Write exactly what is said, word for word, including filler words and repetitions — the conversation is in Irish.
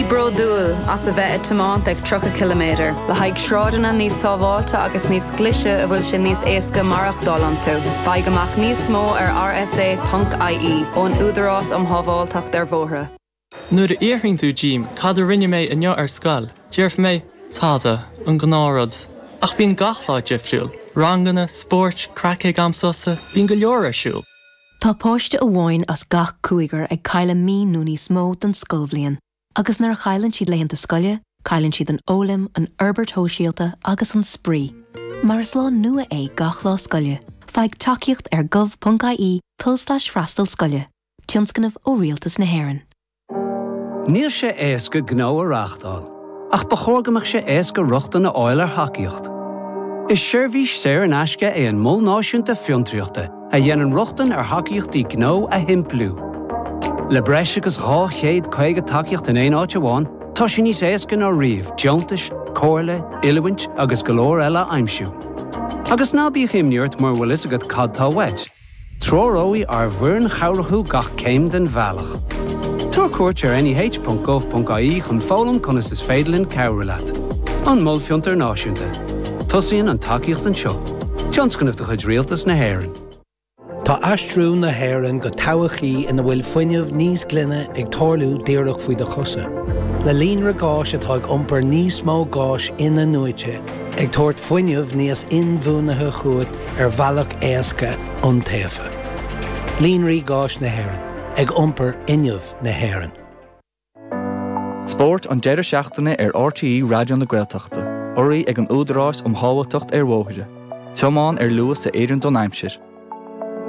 brodúil as a bheith tamant ag trocha kilometr. Le haig srádanna níos sábháilte agus níos glise a bhfuil sin níos éasca marachdal an tú. Bhaig amach níos mó ar r s a dot i e ón údarás am hábháilteach dar bhóthra. Nuair a éirthing tú Jim, cad a rinne mé an ar scal. Deirf mé, táda, an gnárad. Ach bín gachlá defriúil. Rangana, sport, crackig am sosa, bín go leor arsúil. Tá páiste a bháin as gach cúigar ag caile mí núní smó den scolbhlion. Agus nar a chailann siad leitheanta scoile, cailann siad an ólim, an Herbert Hóisialta agus an spree. Mar is lá nua é gach lá scoile, feig takeíocht ar gov dot i e tulstáis freastal scoile. Tionscanmh ó rialtas na hÉireann. Níl sé éasca gnó a reachtáil, ach ba chógamach sé éasca ruchta na áil ar haciíocht. Is seirbhís séir an aisce é an mol náisiúnta fiontriachta a dhéanann ruchtan ar haciíochtaí gnó a himplú. Le breis agus dhá chéad chuige takeíocht in éon áit amháin, tá sin níos éasca ná riamh, deontais, cóirle, ilmhaint agus go leor eile aimsiú. Agus ná bíodh imniúirt mar bhfuil is agad cadtá weit. Tróróí ar bhuireann chomhrathú gach céim den bhealach. Tuair cuairt ar n h dot gov dot i e chun fólam conas is féidirlinn cabhralat. An mol fiontar náisiúnta. Tosaíonn an takeíocht an seo. Tionscanmh de chuid rialtas na hÉireann. Tá aistriú na hÉireann go tobachaí ina bhfuil fuinneamh níos glunne ag tarlú díreach faoi de chosa. Le líonra gáis atá ag iompar níos mó gáis ina nuaite ag tabhairt fuinneamh níos inmhúnathe chuat ar bhealach éasca an taobha. Líonraí gáis na hÉireann ag iompar inneamh na hÉireann. Sport an deireadh seachtaine ar R T E Radio na Gaeltachta. Oraí ag an údarás um hábhailteacht ar mhóthaire. Teamáin ar luas a éireann don aimsir.